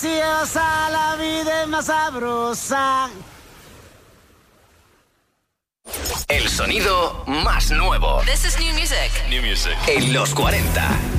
preciosa, la vida es más sabrosa. El sonido más nuevo. This is new music. New music. En los 40.